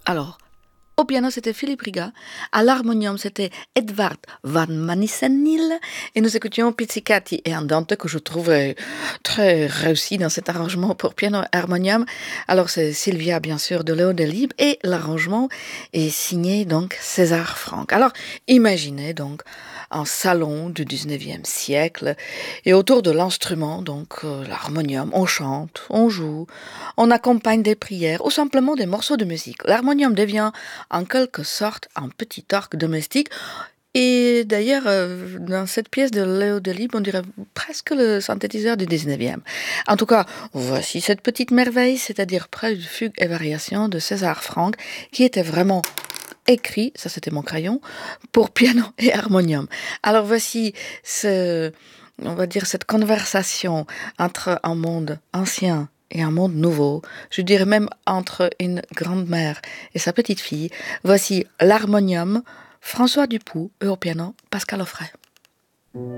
Alors, au piano, c'était Philippe Riga. À l'harmonium, c'était Edvard van Manisenil. Et nous écoutions Pizzicati et Andante, que je trouvais très réussi dans cet arrangement pour piano et harmonium. Alors, c'est Sylvia, bien sûr, de Léo Delibes. Et l'arrangement est signé, donc, César Franck. Alors, imaginez, donc, un salon du 19e siècle. Et autour de l'instrument, donc, l'harmonium, on chante, on joue, on accompagne des prières ou simplement des morceaux de musique. L'harmonium devient en quelque sorte un petit orgue domestique. Et d'ailleurs, dans cette pièce de Léo Delibes, on dirait presque le synthétiseur du 19e. En tout cas, voici cette petite merveille, c'est-à-dire prélude, fugue et variation de César Franck, qui était vraiment écrit, ça c'était mon crayon, pour piano et harmonium. Alors voici on va dire cette conversation entre un monde ancien et un monde nouveau, je dirais même entre une grand-mère et sa petite-fille. Voici l'harmonium, François Dupoux, et au piano, Pascal Offray.